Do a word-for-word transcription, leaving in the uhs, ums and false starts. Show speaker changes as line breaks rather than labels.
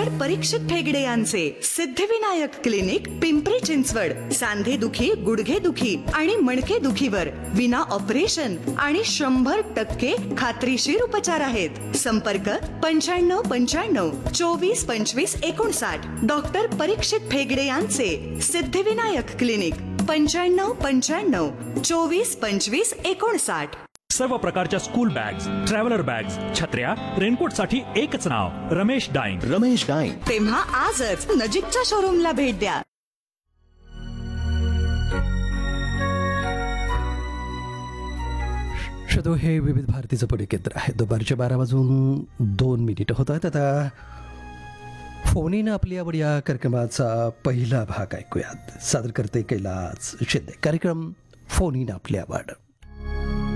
Doctor परीक्षित ठेगडे यांचे Siddhivinayak clinic, Pimpri Chinchwad. सांधे दुखी, गुडघे दुखी आणि मणके दुखीवर विना ऑपरेशन आणि शंभर टक्के खात्रीशीर उपचार आहेत. संपर्क पंच्याण्णव पंच्याण्णव चोवीस पंचवीस एकोणसाठ. डॉक्टर परीक्षित ठेगडे यांचे सिद्धिविनायक क्लिनिक, पंच्याण्णव पंच्याण्णव चोवीस पंचवीस एकोणसाठ.
सर्व प्रकारच्या स्कूल बॅग्स, ट्रॅव्हलर बॅग्स, छत्र्या, रेनकोट साठी एकच नाव, रमेश डाईंग.
रमेश डाईंग.
तेव्हा आजच नजीकच्या शोरूमला भेट द्या.
शो हे विविध भारतीचं पुणे केंद्र आहे. दुपारच्या बारा वाजून दोन मिनिटं होत आहेत. आता फोनीनं आपली आवड या कार्यक्रमाचा पहिला भाग ऐकूयात. सादर करते कैलास शिंदे. कार्यक्रम फोनीनं आपली आवड.